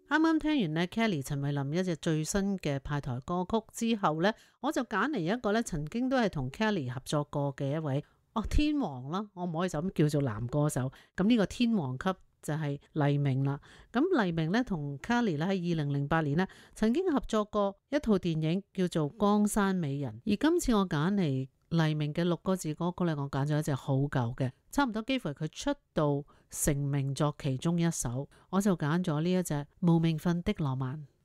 啱啱聽完咧 Kelly 陳慧琳一隻最新嘅派台歌曲之後呢，我就揀嚟一個咧曾經都係同 Kelly 合作過嘅一位天王啦，我唔可以就咁叫做男歌手。咁呢個天王級就係黎明啦。咁黎明咧同 Kelly 咧喺2008年呢曾經合作過一套電影叫做《江山美人》，而今次我揀嚟黎明嘅6個字歌曲咧，我揀咗一隻好舊嘅，差唔多幾乎係佢出道成名作其中一首，我就揀咗呢一隻《無名份的浪漫》。